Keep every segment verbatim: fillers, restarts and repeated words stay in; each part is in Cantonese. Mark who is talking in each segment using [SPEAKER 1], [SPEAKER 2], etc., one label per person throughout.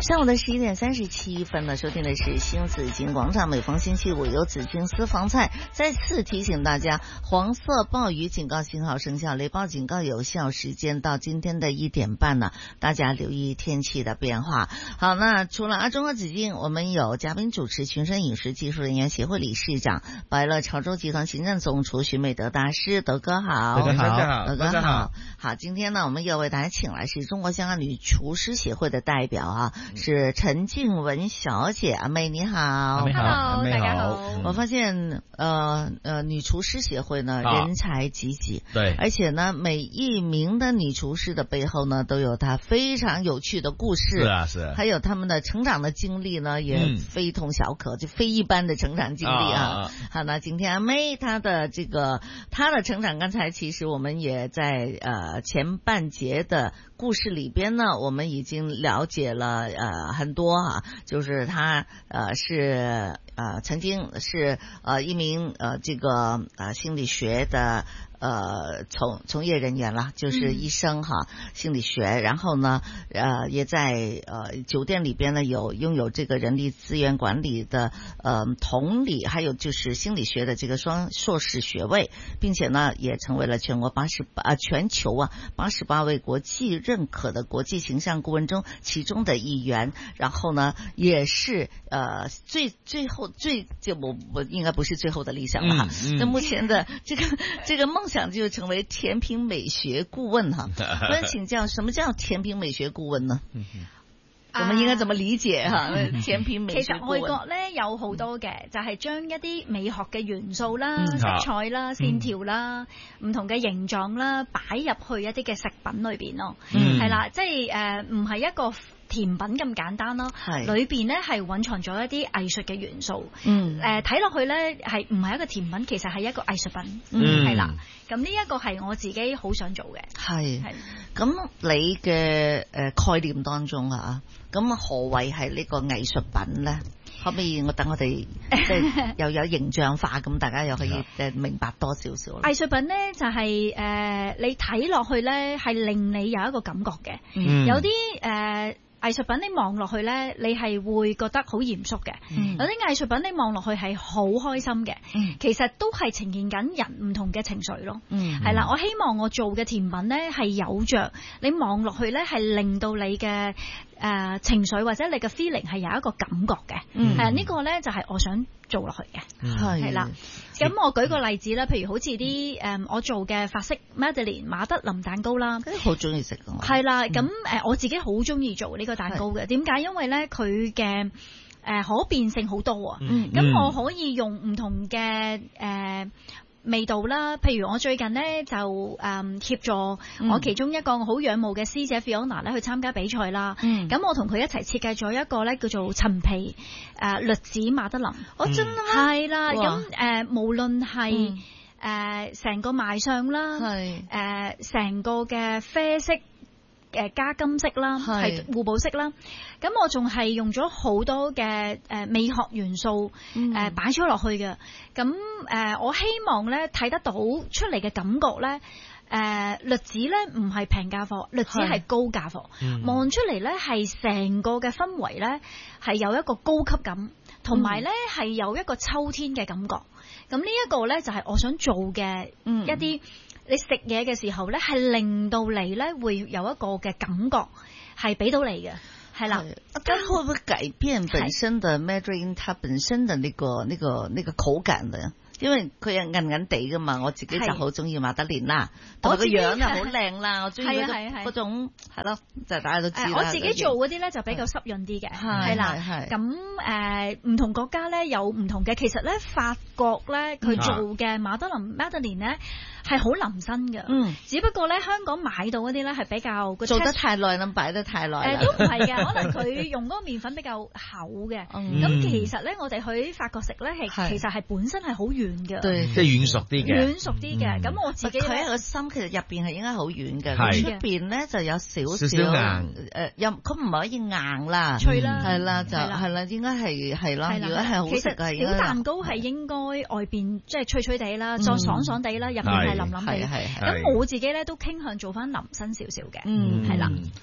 [SPEAKER 1] 上午的十一點三十七分呢，收聽的是新紫荊廣場，每逢星期五有紫荊私房菜。再次提醒大家，黃色暴雨警告信號生效，雷暴警告有效時間到今天的一點半呢，大家留意天氣的變化。好，那除了阿中和紫荊，我們有嘉賓主持，群生飲食技術人員協會理事長，百樂潮州集團行政總廚許美德大師，德哥好。
[SPEAKER 2] 大家好，
[SPEAKER 1] 德哥好。好，今天呢，我們又為大家請來是中國香港女廚師協會的代表啊。是陳靜雯小姐，阿妹你好。
[SPEAKER 2] Hello，大家好。
[SPEAKER 1] 我發現，呃呃，女廚師協會呢，
[SPEAKER 2] 啊、
[SPEAKER 1] 人才濟濟。
[SPEAKER 2] 對。
[SPEAKER 1] 而且呢，每一名的女廚師的背後呢，都有她非常有趣的故事。
[SPEAKER 2] 是啊，是啊。
[SPEAKER 1] 還有他們的成長的經歷呢，也非同小可，嗯、就非一般的成長經歷啊。啊好，那今天阿妹她的這個她的成長，剛才其實我們也在呃前半節的故事裏邊呢，我們已經了解了。呃，很多啊，就是他呃是呃曾經是呃一名呃這個呃心理學的呃從從業人員啦，就是醫生哈，嗯、心理學，然後呢呃也在呃酒店裏邊呢有擁有這個人力資源管理的呃同理，還有就是心理學的這個雙碩士學位，並且呢也成為了全國八十八啊全球啊八十八位國際認可的國際形象顧問中其中的一員，然後呢也是呃最最後最就我我應該不是最後的理想了哈，那、嗯嗯、目前的這個這個夢想就成為甜品美學顧問哈。我想請教什麼叫甜品美學顧問呢？我們應該怎麼理解哈？甜品美學顧問
[SPEAKER 3] 其實外國咧有好多嘅，就係將一啲美學嘅元素啦、嗯、色彩啦、線條啦、唔、嗯、同嘅形狀啦，擺入去一啲嘅食品裏邊咯。係、嗯、啦，即係誒唔係一個甜品咁簡單咯，裏邊咧係蘊藏咗一啲藝術嘅元素。嗯，誒睇落去咧係唔係一個甜品，其實係一個藝術品。嗯，係啦。咁呢一個係我自己好想做嘅。係係。咁你
[SPEAKER 1] 嘅誒概念當中啊，咁何謂係呢個藝術品咧？可唔可以我等我哋即係又有形象化，咁大家又可以誒明白多少少？
[SPEAKER 3] 藝術品咧就係、是、誒、呃、你睇落去咧係令你有一個感覺嘅。嗯、有啲誒。呃藝術品你望落去呢，你係會覺得好嚴肅嘅。嗯、有啲藝術品你望落去係好開心嘅。嗯、其實都係呈現緊人唔同嘅情緒咯。係、嗯、啦，我希望我做嘅甜品呢係有着你望落去呢係令到你嘅誒、呃、情緒或者你嘅 feeling 係有一個感覺嘅。係、嗯、啊，呢、這個呢就係我想做落去嘅。係、嗯、啦，咁我舉個例子啦，譬如好似啲誒我做嘅法式 Madeleine 馬德琳蛋糕啦，
[SPEAKER 1] 好中意食㗎。
[SPEAKER 3] 係啦，咁誒、呃、我自己好中意做呢個蛋糕嘅。點解？因為咧佢嘅誒可變性好多啊。咁、嗯、我可以用唔同嘅誒、呃、味道啦。譬如我最近咧就誒、呃、協助我其中一個好仰慕嘅師姐 Fiona 咧去參加比賽啦。咁、嗯、我同佢一齊設計咗一個咧叫做陳皮誒栗子馬德琳。我真係係啦。咁誒、呃、無論係誒成個賣相啦，誒成、呃、個嘅啡色。誒加金色啦，係互補色啦。咁我仲係用咗好多嘅誒美學元素誒擺咗落去嘅。咁、呃、誒我希望咧睇得到出嚟嘅感覺咧，誒、呃、栗子咧唔係平價貨，栗子係高價貨。望出嚟咧係成個嘅氛圍咧係有一個高級感，同埋咧係有一個秋天嘅感覺。咁呢一個咧就係我想做嘅一啲。你食嘢嘅時候咧，係令到你咧會有一個嘅感覺，係俾到你嘅，係啦。
[SPEAKER 1] 咁會唔會改變本身的 Madeleine 它本身的呢、那個呢、那個呢、那個口感嘅？因為佢係韌韌地噶嘛，我自己就好中意馬德蓮啦，同埋個樣又好靚啦，我中意嗰種係咯，就大家都知啦。
[SPEAKER 3] 我自己做嗰啲咧就比較濕潤啲嘅，係啦。咁誒唔同國家咧有唔同嘅，其實咧法國咧佢做嘅馬德琳 Madeleine 咧係好腍身嘅，嗯，只不過咧香港買到嗰啲咧係比較
[SPEAKER 1] 做得太耐啦，擺得太耐啦。
[SPEAKER 3] 誒都唔係嘅，可能佢用嗰個麵粉比較厚嘅。咁其實咧我哋去法國食咧係其實係本身係好軟。
[SPEAKER 2] 對，即係軟熟啲嘅，
[SPEAKER 3] 軟熟啲嘅。咁、嗯、我自己
[SPEAKER 1] 佢個心其實入邊係應該好軟嘅，出邊咧就有少少，少硬。誒，又佢唔可以硬啦，
[SPEAKER 3] 脆啦，
[SPEAKER 1] 係啦，就係啦，應該係係咯。如果係好食嘅，
[SPEAKER 3] 其實小蛋糕係應該外邊即係脆脆地啦，再爽爽地啦，入邊係腍腍地。咁我自己咧都傾向做翻腍身少少嘅，嗯，係啦。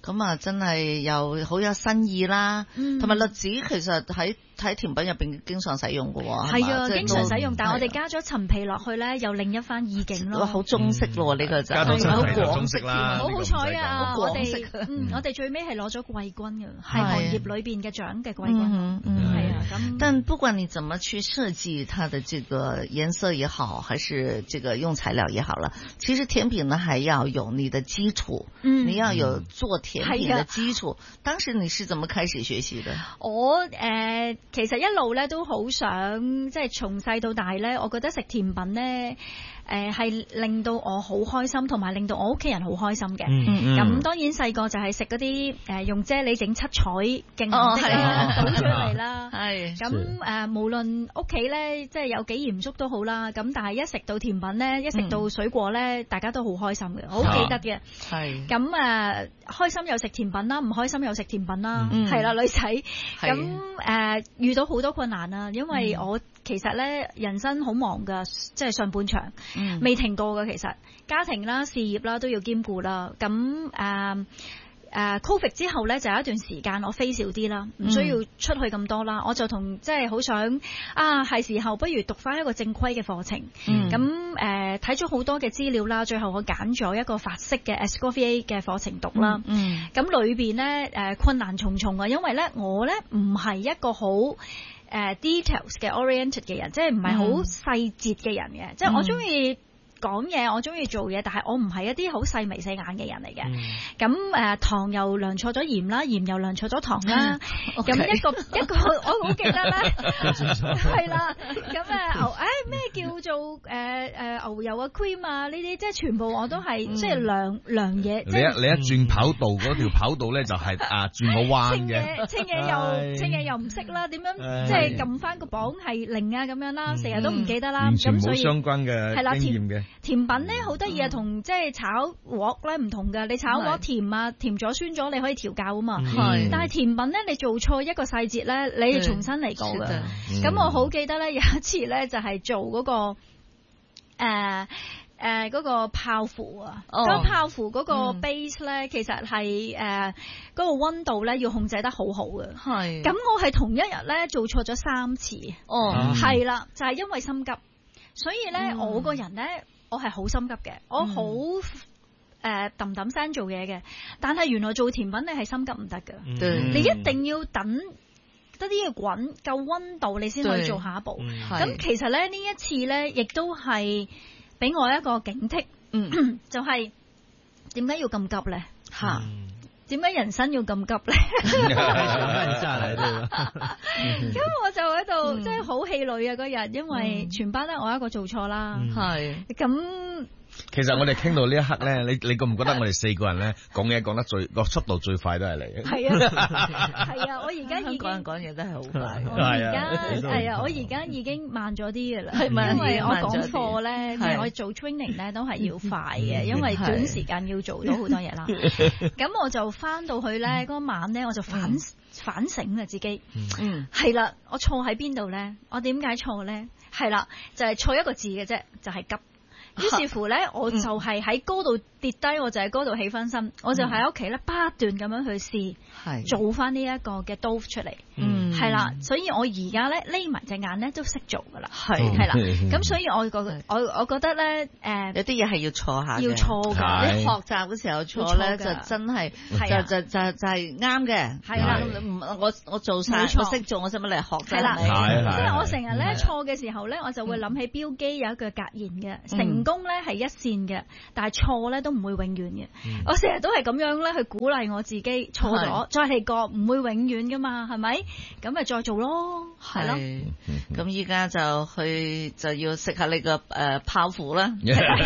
[SPEAKER 1] 咁啊真係又好有新意啦，同埋栗子其實喺喺甜品入邊經常使用嘅喎，
[SPEAKER 3] 係啊，經常使用，但係我哋加咗陳皮落去咧，又另一番意境咯。
[SPEAKER 1] 好中式咯呢個就
[SPEAKER 2] 加到陳皮就中式啦。
[SPEAKER 3] 好好彩啊！我哋嗯，我哋最尾係攞咗季軍嘅，係行業裏邊嘅獎嘅季軍。
[SPEAKER 1] 嗯嗯，
[SPEAKER 3] 係啊。咁
[SPEAKER 1] 但不管你怎麼去設計它的這個顏色也好，還是這個用材料也好了，其實甜品呢還要有你的基礎，嗯，你要有做甜品的基礎。當時你是怎麼開始學習的？
[SPEAKER 3] 我誒。其實一路咧都好想，即係從細到大咧，我覺得食甜品咧，誒、呃、係令到我好開心，同埋令到我屋企人好開心嘅。咁、嗯嗯、當然細個就係食嗰啲誒用啫喱整七彩嘅顏色啦，倒出嚟啦。係咁誒，無論屋企咧即係有幾嚴肅都好啦，咁但係一食到甜品咧，一食到水果咧，嗯、大家都好開心嘅，我好記得嘅。係咁誒，開心又食甜品啦，唔開心又食甜品啦，係、嗯、啦，女仔咁誒。遇到好多困難啊，因為我其實咧人生好忙噶，即係上半場未、嗯、停過噶。其實家庭啦、事業啦都要兼顧啦。咁誒誒，Covid 之後咧就有一段時間我飛少啲啦，唔需要出去咁多啦、嗯。我就同即係好想啊，係時候不如讀翻一個正規嘅課程。咁誒睇咗好多嘅資料啦，最後我揀咗一個法式嘅 Escoffier 嘅課程讀啦。咁、嗯嗯、裏邊咧誒困難重重啊，因為咧我咧唔係一個好誒、呃、details 嘅 oriented 嘅人，即係唔係好細節嘅人嘅、嗯，即係我中意講嘢，我中意做嘢，但係我唔係一啲好細眉細眼嘅人嚟嘅。咁、嗯、誒、呃、糖又量錯咗鹽啦，鹽又量錯咗糖啦。咁、嗯 okay. 一個一個我好記得啦，係啦。咁誒牛誒咩叫做誒誒、呃、牛油啊 cream 啊呢啲，即係全部我都係、嗯、即係量量嘢。你一
[SPEAKER 2] 你一轉跑道嗰條跑道咧就係、是、啊轉個彎嘅。
[SPEAKER 3] 清嘢又清嘢又唔識啦，點樣即係撳翻個磅係零啊咁樣啦，成日都唔記得啦。
[SPEAKER 2] 完全冇相關嘅經驗嘅。
[SPEAKER 3] 甜品咧好得意啊，同即係炒鑊咧唔同㗎。你炒鑊甜啊，甜咗酸咗，你可以調教啊嘛。係，但係甜品咧，你做錯一個細節咧，你要重新嚟過㗎。咁、嗯、我好記得咧，有一次咧就係做嗰、嗰個誒誒嗰個泡芙啊。嗰、哦嗰個、泡芙嗰個 base 咧、嗯，其實係誒嗰個溫度咧要控制得好好嘅。係。咁我係同一日咧做錯咗三次。哦。係啦，就係、係、因為心急，所以咧、嗯、我個人咧。我係好心急嘅，我好誒揼揼聲做嘢嘅，但係原來做甜品你係心急唔得㗎，你一定要等得啲嘢滾夠溫度，你先可以做下一步。咁、嗯、其實咧呢一次咧，亦都係俾我一個警惕，嗯、就係點解要咁急咧？吓、嗯，點解人生要咁急咧？咁我就喺度，即係好氣餒啊！嗰日，因為全班得我一個做錯啦，係、嗯、咁。
[SPEAKER 2] 其實我哋傾到呢一刻咧，你你覺唔覺得我哋四個人咧講嘢講得最個速度最快都係你？係
[SPEAKER 3] 啊，係啊，我而家已經
[SPEAKER 1] 講講嘢都係好快。
[SPEAKER 3] 我而家係啊，我而家已經慢咗啲嘅啦，因為我講課咧，即係我做 training 咧都係要快嘅，因為短時間要做到好多嘢啦。咁我就翻到去咧嗰晚咧，我就反、嗯、反省啊自己。嗯，係啦，我錯喺邊度咧？我點解錯咧？係啦，就係、是、錯一個字嘅啫，就係、是、急。於是乎咧，我就係喺嗰度跌低，我就喺嗰度起翻身，我就喺屋企咧不斷咁樣去試，係做翻呢一個嘅 dough 出嚟，嗯，係啦，所以我而家咧匿埋隻眼咧都識做噶啦，係係啦，咁所以我覺我我覺得咧，誒、呃，
[SPEAKER 1] 有啲嘢係要錯下嘅，
[SPEAKER 3] 要錯噶，你學
[SPEAKER 1] 習嗰時候錯咧就真係就就就就係啱嘅，係啦，唔我我做晒，我識做，我使乜嚟學啫？係啦，即係我成日咧錯嘅時候咧，我就會諗起標基有一句格言嘅，成、嗯。成功咧係一線嘅，但係錯咧都唔會永遠嘅、嗯。我成日都係咁樣咧去鼓勵我自己，錯咗再嚟過，唔會永遠噶嘛，係咪？咁咪再做咯，係咯。 咁依家就去就要食下你個誒泡芙啦，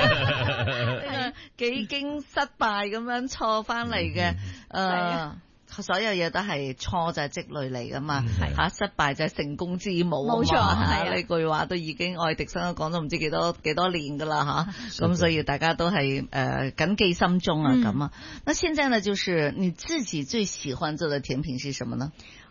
[SPEAKER 1] 幾經失敗咁樣錯翻嚟嘅誒。所有嘢都係錯就係積累嚟噶嘛，吓失敗就係成功之母，冇錯，係呢句話都已經愛迪生都講咗唔知幾多幾多年噶啦吓，咁所以大家都係誒謹記心中啊咁啊。那現在呢，就是你自己最喜歡做的甜品是什麼呢？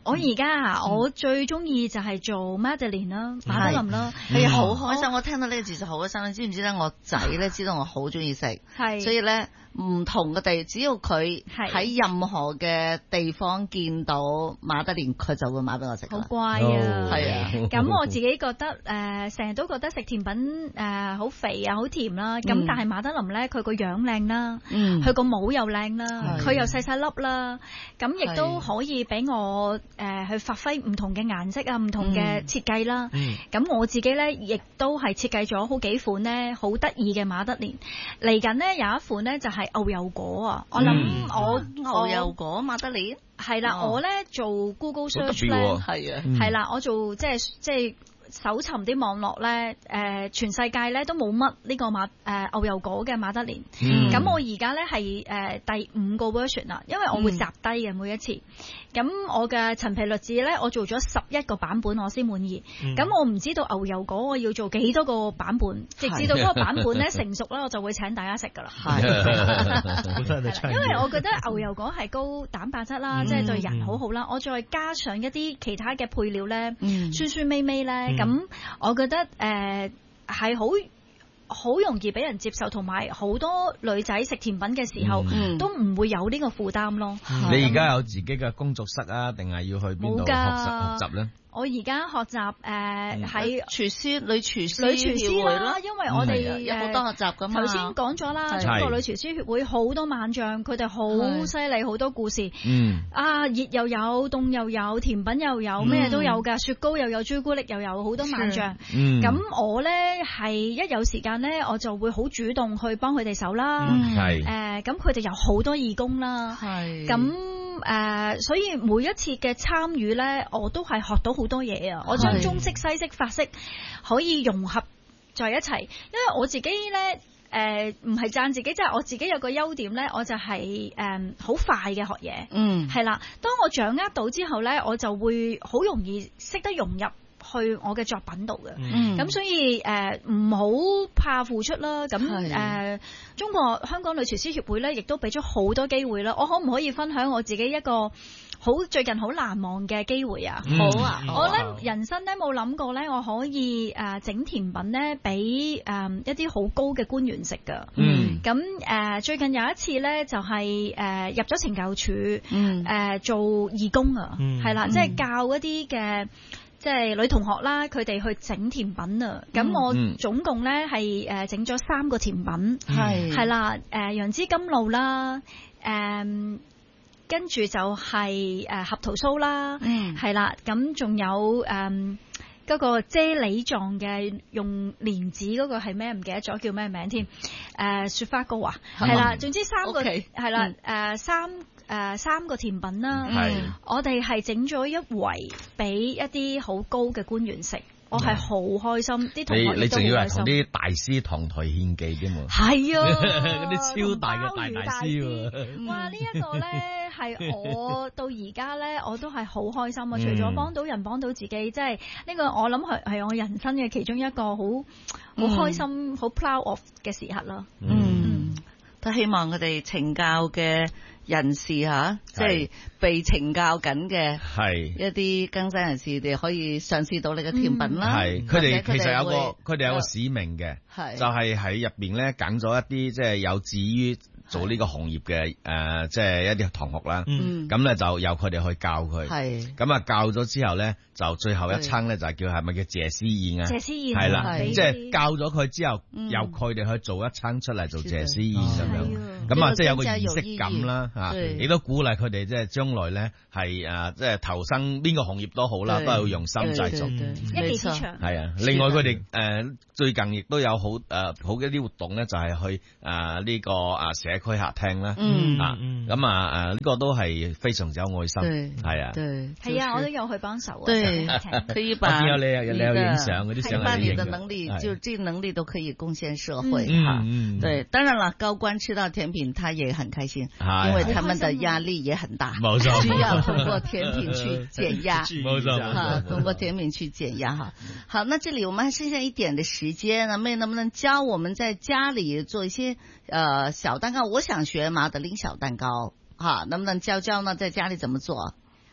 [SPEAKER 3] 我而家啊，我最中意就係做 Madeleine 啦，馬德琳啦，
[SPEAKER 1] 係好開心。我聽到呢個字就好開心。你知唔知咧？我仔咧知道我好中意食，係，所以咧唔同嘅地，只要佢喺任何嘅地方見到馬德蓮，佢就會買俾我食。
[SPEAKER 3] 好乖啊，
[SPEAKER 1] 係啊。
[SPEAKER 3] 咁我自己覺得誒，成日都覺得食甜品誒好肥啊，好甜啦。咁但係馬德琳咧，佢個樣靚啦，佢個帽又靚啦，佢又細細粒啦，咁亦都可以俾我誒去發揮唔同嘅顏色啊，唔同嘅設計啦。咁我自己咧，亦都係設計咗好幾款咧，好得意嘅馬德蓮。嚟緊咧有一款咧就係牛油果啊！我諗我
[SPEAKER 1] 牛油果馬德蓮
[SPEAKER 3] 係啦，我咧做 Google Search 咧係啊，係啦，我做即係即係。搜尋啲網絡咧，誒全世界咧都冇乜呢個馬誒牛油果嘅馬德蓮。咁、嗯、我而家咧係誒第五個 version 啦，因為我會集低嘅每一次。咁我嘅陳皮栗子咧，我做咗十一個版本我先滿意。咁、嗯、我唔知道牛油果我要做幾多個版本，直至到嗰個版本咧成熟啦，我就會請大家食噶啦。係，因為我覺得牛油果係高蛋白質啦，即、嗯、係、就是、對人好好啦。我再加上一啲其他嘅配料咧、嗯，酸酸味味咧。咁、嗯、我覺得誒係好好容易俾人接受，同埋好多女仔食甜品嘅時候、嗯、都唔會有呢個負擔咯。
[SPEAKER 2] 你而家有自己嘅工作室啊，定係要去邊度學習學習咧？
[SPEAKER 3] 我而家學習誒喺
[SPEAKER 1] 廚師女廚師
[SPEAKER 3] 女廚師啦，因為我哋、嗯、
[SPEAKER 1] 有好多學習噶嘛。頭
[SPEAKER 3] 先講咗啦，中國女廚師協會好多猛將，佢哋好犀利，好多故事。嗯啊，熱又有，凍又有，甜品又有，咩、嗯、都有噶，雪糕又有，朱古力又有，好多猛將。嗯，咁我咧係一有時間咧，我就會好主動去幫佢哋手啦。係、嗯、誒，咁佢哋有好多義工啦。係咁。誒、呃，所以每一次嘅參與咧，我都係學到好多嘢啊！我將中式、西式、法式可以融合在一齊，因為我自己咧，誒唔係讚自己，即係我自己有個優點咧，我就係誒好快嘅學嘢，嗯，係啦。當我掌握到之後咧，我就會好容易識得融入去我嘅作品度嘅，咁、嗯、所以誒唔好怕付出啦。咁誒、呃，中國香港女廚師協會咧，亦都俾咗好多機會啦。我可唔可以分享我自己一個好最近好難忘嘅機會啊？嗯、好啊！我咧、嗯、人生咧冇諗過咧，我可以誒整、呃、甜品咧，俾誒、呃、一啲好高嘅官員食噶。嗯，咁誒、呃、最近有一次咧，就係、是、誒、呃、入咗懲教署，嗯，誒、呃、做義工啊，係、嗯、啦，即係教一啲嘅。即係女同學啦，佢哋去整甜品啊！咁、嗯、我總共咧係誒整咗三個甜品，係係啦，誒楊枝甘露啦，誒跟住就係誒合桃酥啦，係、嗯、啦，咁仲有誒嗰、呃那個啫喱狀嘅用蓮子嗰個係咩？唔記得咗叫咩名添？誒、呃、雪花糕啊，係啦，總之三個係、okay, 啦，誒、嗯呃、三。誒、呃，三個甜品啦，嗯、我哋係整咗一圍俾一啲好高嘅官員食，我係好開心，啲、嗯、同學都好開心。你你仲要係同啲大師堂台獻技添嘛？係啊，嗰啲超大嘅大大師。哇！這個、呢一個咧係我到而家咧，我都係好開心啊！除咗幫到人，幫到自己，即係呢個我諗係係我人生嘅其中一個好好開心、好、嗯、proud of 嘅時刻啦。嗯，
[SPEAKER 1] 都、嗯、希望佢哋懲教嘅人士吓，即係被懲教緊嘅，係一啲更生人士，哋可以嘗試到你嘅甜品啦。係佢哋其實有個佢哋有個使命嘅，就係喺入邊咧揀咗一啲即係有志於做呢個行業嘅誒，即、呃、係、就是、一啲同學啦。咁、嗯、咧就由佢哋去教佢。係咁啊，教咗之後咧，就最後一餐咧就係叫係咪叫謝師宴啊？謝師宴係啦，即係、就是、教咗佢之後，嗯、由佢哋去做一餐出嚟做謝師宴咁樣。咁啊，即係有個儀式感啦。啊！亦都鼓勵佢哋即係將來咧係誒，即係投身邊個行業都好啦，都係要用心製作。一技之長係啊！另外佢哋誒最近亦都有好誒、呃、好嘅啲活動咧，就係去誒呢、呃這個啊社區客廳啦。嗯啊咁啊誒呢、這個都係非常之有愛心。係啊，係啊，我都有去幫手。對，可以把你有你有影相嗰啲相，把你的能力就這個能力都可以貢獻社會哈。嗯，對，當然啦，高官吃到甜品，他也很開心，因為他們的壓力也很大，冇錯，需要通過甜品去減壓，冇錯，哈，通過甜品去減壓哈。好，那這裏我們還剩下一點的時間，那妹能不能教我們在家裏做一些呃小蛋糕？我想學馬德琳小蛋糕，哈，能不能教教呢？在家裏怎麼做？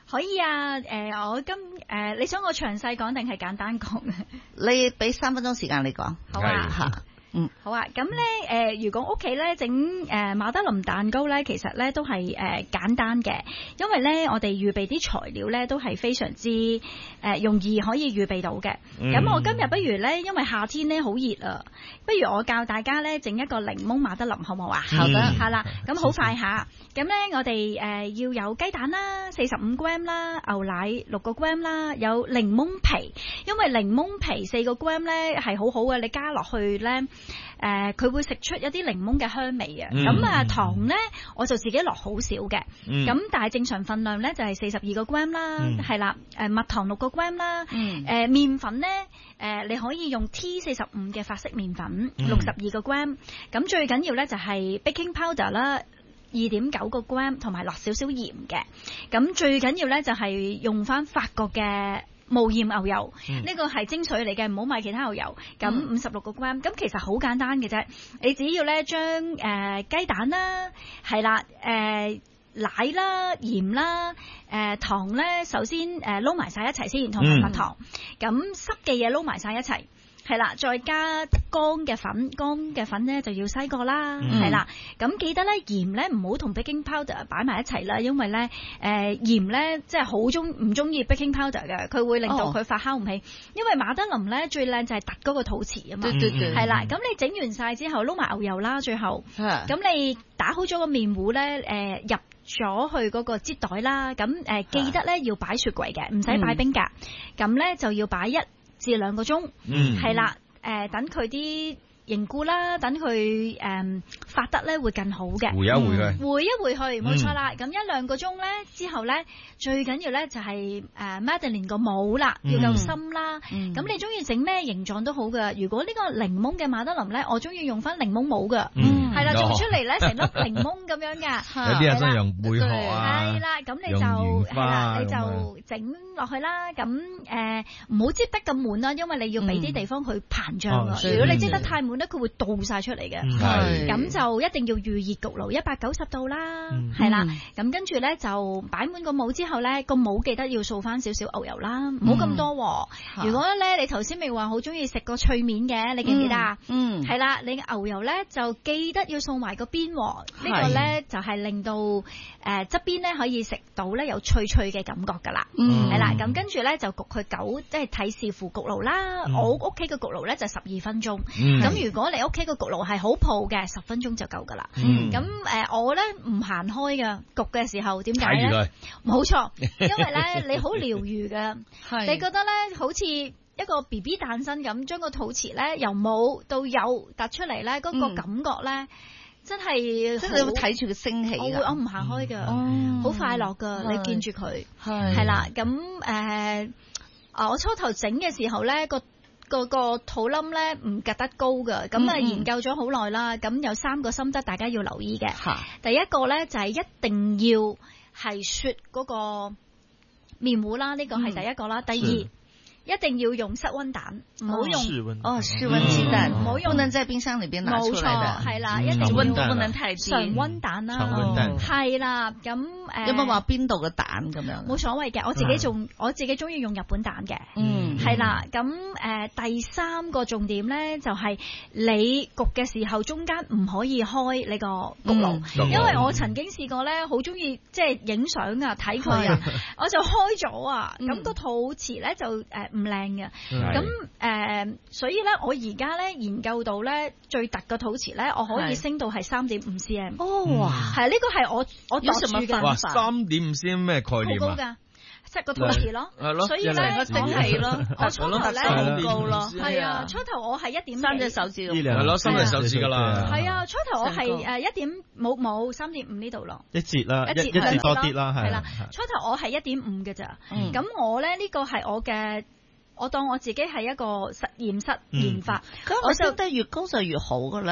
[SPEAKER 3] 可以啊，誒、呃，我今誒、呃，你想我詳細講定係簡單講？
[SPEAKER 1] 你俾三分鐘時間你講，
[SPEAKER 3] 好啊，嚇。嗯，好啊，咁咧誒，如果屋企咧整誒馬德琳蛋糕咧，其實咧都係誒、呃、簡單嘅，因為咧我哋預備啲材料咧都係非常之誒、呃、容易可以預備到嘅。咁、嗯、我今日不如咧，因為夏天咧好熱啊，不如我教大家咧整一個檸檬馬德琳，好唔好啊？好的，係啦，咁好快下。咁咧我哋誒、呃、要有雞蛋啦，四十五 gram 啦，牛奶六個 gram 啦，有檸檬皮，因為檸檬皮四個 gram 咧係好好嘅，你加落去咧。誒，佢、呃、會食出一啲檸檬嘅香味啊！咁、嗯、啊，糖咧我就自己落好少嘅，咁、嗯、但係正常份量咧就係四十二個 gram 啦，係啦、嗯，誒蜜糖六個 gram 啦，誒、嗯、麵粉咧誒、呃、你可以用 T 四十五嘅法式麵粉六十二個 gram，咁最緊要咧就係 baking powder 啦，二點九個 gram， 同埋落少少鹽嘅，咁最緊要咧就係用翻法國嘅無鹽牛油，呢、嗯、個係精髓嚟嘅，唔好買其他牛油。咁五十六個 gram， 咁其實好簡單嘅啫。你只要咧將誒雞蛋啦，係啦，誒、呃、奶啦、鹽啦、誒、呃、糖咧，首先誒撈埋晒一齊先，同埋蜜糖。咁、嗯、濕嘅嘢撈埋晒一齊。係啦，再加乾嘅粉，乾嘅粉咧就要篩過啦，係啦、嗯。咁記得咧鹽咧唔好同 baking powder 擺埋一齊啦，因為咧誒鹽咧即係好中唔中意 baking powder 嘅，佢會令到佢發酵唔起。哦、因為馬德琳咧最靚就係凸嗰個肚臍啊嘛，係啦、嗯。咁你整完晒之後撈埋牛油啦，最後咁、嗯、你打好咗個麵糊咧，誒、呃、入咗去嗰個擠袋啦。咁誒、呃、記得咧要擺雪櫃嘅，唔使擺冰格。咁咧、嗯、就要擺一至兩個鐘，係啦、嗯，誒、呃，等佢啲凝固啦，等佢誒發得咧會更好嘅，
[SPEAKER 2] 回一回佢，
[SPEAKER 3] 回一回去，冇錯啦。咁、嗯、一兩個鐘咧之後咧，最緊要咧就係誒 Madeleine 個模啦，要夠深啦。咁、嗯、你中意整咩形狀都好噶。如果呢個檸檬嘅馬德琳咧，我中意用翻檸檬模噶，係啦、嗯，做出嚟咧成粒檸檬咁樣噶。
[SPEAKER 2] 有啲人真係用貝殼啊，
[SPEAKER 3] 係啦，咁你就係啦，你就整落去啦。咁誒唔好擠得咁滿啦，因為你要俾啲地方去膨脹啊。嗯、如果你擠得太滿咧，佢會倒晒出嚟嘅。係咁、嗯、就一定要預熱焗爐一百九十度啦，係啦、嗯。咁跟住咧就擺滿個模之後咧，個模記得要掃翻少少牛油啦，唔好咁多。嗯、如果咧你頭先咪話好中意食個脆面嘅，你記唔記得啊？嗯，係啦，你牛油咧就記得要掃埋個邊，呢個咧就係令到誒側邊咧可以食到咧有脆脆嘅感覺噶啦。嗯，係啦，咁跟住咧就焗佢九，即係睇視乎焗爐啦。嗯、我屋企嘅焗爐咧就十二分鐘。咁、嗯、如果你屋企個焗爐係好鋪嘅，十分鐘就夠噶啦。咁誒、嗯呃，我咧唔行開噶，焗嘅時候點解咧？冇錯，因為咧你好療愈噶，是你覺得咧好似一個 B B 誕生咁，將個肚臍咧由冇到有突出嚟咧，嗰、那個感覺咧。嗯真係，即係你會睇住佢升起。我會，我唔行開噶，好、嗯、快樂噶。是你見住佢，係係啦。咁誒，啊、呃，我初頭整嘅時候咧，個個個肚冧咧唔夾得高噶。咁啊，研究咗好耐啦。咁、嗯、有三個心得，大家要留意嘅。是第一個咧就係、是、一定要係雪嗰個麵糊啦，呢、這個係第一個啦。嗯、第二。一定要用室溫蛋，唔好用哦室溫雞蛋，唔好用，不能在冰箱裏邊拿出來的。冇錯，係啦，一定要不能太低。常溫蛋啦，係啦，咁誒。有冇話邊度嘅蛋咁樣？冇所謂嘅，我自己仲我自己中意用日本蛋嘅。嗯，係啦，咁誒第三個重點咧就係你焗嘅時候中間唔可以開你個焗爐，因為我曾經試過咧，好中意即係影相啊睇佢啊，我就開咗啊，咁個肚臍咧就誒。唔靚嘅，咁誒、呃，所以咧，我而家咧研究到咧最突嘅肚臍咧，我可以升到係三點五 cm。哦，哇，係呢個係我我度住嘅。哇，三點五 cm 咩概念啊？好高㗎。即係個肚臍咯，所以咧我係咯，我初頭咧好高咯，係啊，初頭我係一點三隻手指咁，
[SPEAKER 2] 係咯，三隻手指噶啦，
[SPEAKER 3] 係啊，初頭我係誒一點冇冇三點五呢度咯，
[SPEAKER 4] 一截啦，一截多啲啦，係啦，
[SPEAKER 3] 初頭我係一點五嘅咋，咁我咧呢個係我嘅。我當我自己係一個實驗室研發，
[SPEAKER 1] 咁我升得越高就越好噶啦。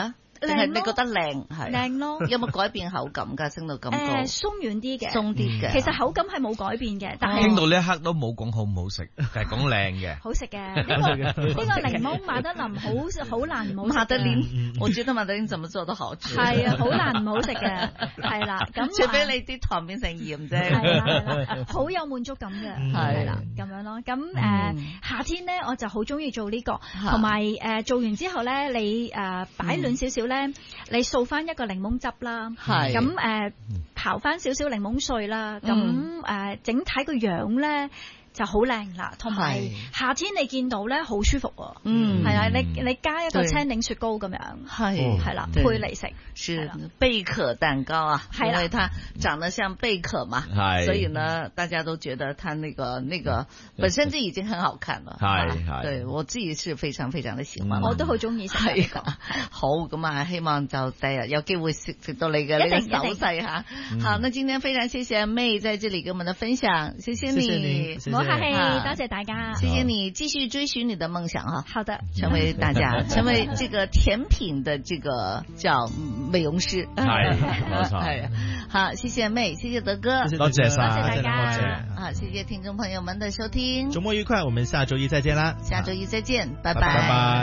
[SPEAKER 1] 定係你覺得靚係
[SPEAKER 3] 靚咯？
[SPEAKER 1] 有冇改變口感㗎？升到咁高，
[SPEAKER 3] 誒鬆軟啲嘅，
[SPEAKER 1] 鬆啲嘅。
[SPEAKER 3] 其實口感係冇改變嘅，但係
[SPEAKER 2] 傾到呢一刻都冇講好唔好食，係講靚嘅。
[SPEAKER 3] 好食嘅，呢個呢個檸檬馬德琳好好難唔好食。
[SPEAKER 1] 馬德琳，我覺得馬德琳怎麼做都好吃。
[SPEAKER 3] 係啊，好難唔好食嘅，係啦。咁
[SPEAKER 1] 除非你啲糖變成鹽啫。
[SPEAKER 3] 係啦係啦，好有滿足感嘅，係啦咁樣咯。咁誒夏天咧，我就好中意做呢個，同埋誒做完之後咧，你誒擺暖少少咧，你掃翻一個檸檬汁啦，咁誒刨翻少少檸檬碎啦，咁誒整體個樣咧就好靚啦，同埋夏天你見到咧好舒服喎，嗯，係啊，你你加一個青檸雪糕咁樣，係係啦，配嚟食，
[SPEAKER 1] 是貝殼蛋糕啊，因為它長得像貝殼嘛，所以呢大家都覺得它那個那個本身就已經很好看了，係係，對我自己是非常非常的喜歡，
[SPEAKER 3] 我都好中意食呢個，
[SPEAKER 1] 好咁啊，希望就第日有機會食食到你嘅呢個手勢吓，好，那今天非常謝謝阿 May 在這裏給我們的分享，謝謝你。
[SPEAKER 3] 唔好客氣，多謝大家。
[SPEAKER 1] 謝謝你，繼續追尋你的夢想哈。
[SPEAKER 3] 好的，
[SPEAKER 1] 成為大家，成為這個甜品的這個叫美容師。
[SPEAKER 2] 係，冇錯。
[SPEAKER 1] 係，好，謝謝妹，謝謝德哥，
[SPEAKER 2] 多謝晒，
[SPEAKER 3] 多謝大家。
[SPEAKER 1] 好，謝謝聽眾朋友們的收聽。
[SPEAKER 4] 周末愉快，我們下周一再見啦。
[SPEAKER 1] 下周一再見，拜拜。
[SPEAKER 4] 拜拜。